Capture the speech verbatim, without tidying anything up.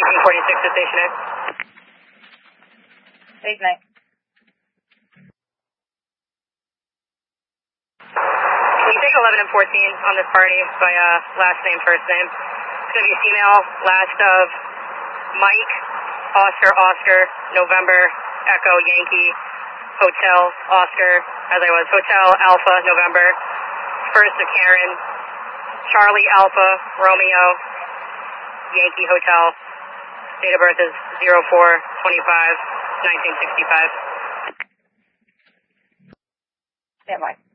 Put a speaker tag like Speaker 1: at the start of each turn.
Speaker 1: fourteen forty-six to station A.
Speaker 2: Eight night.
Speaker 1: Can you take eleven and fourteen on this party by uh, last name, first name? It's going to be a female, last of Mike, Oscar, Oscar, November, Echo, Yankee, Hotel, Oscar, as I was, Hotel, Alpha, November, first of Karen, Charlie, Alpha, Romeo, Yankee, Hotel. Date of birth is zero four twenty-five nineteen sixty-five.
Speaker 2: Stand by.